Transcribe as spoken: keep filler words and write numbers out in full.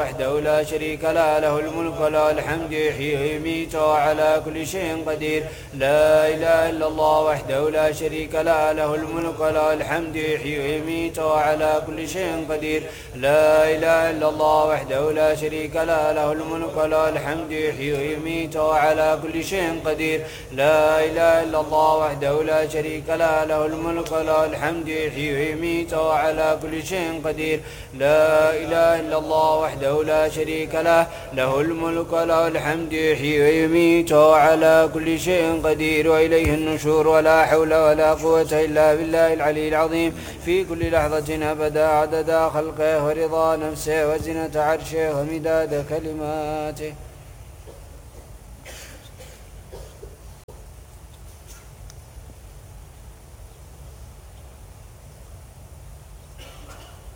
وحده لا شريك له له الملك وله الحمد يحيي ويميت وعلى كل شيء قدير لا إله إلا الله وحده لا شريك له له الملك وله الحمد يحيي ويميت وعلى كل شيء قدير لا إله إلا الله وحده لا شريك له له الملك وله الحمد يحيي ويميت وعلى كل شيء قدير لا إله إلا الله وحده لا شريك له له الملك وله الحمد يحيي ويميت وعلى كل شيء قدير لا إله إلا الله وحده لا شريك له له الملك وله الحمد يحيي ويميت وعلى كل شيء قدير وإليه النشور ولا حول ولا قوة إلا بالله العلي العظيم في كل لحظة أبدا عدد خلقه ورضا نفسه وزنة عرشه ومداد كلماته.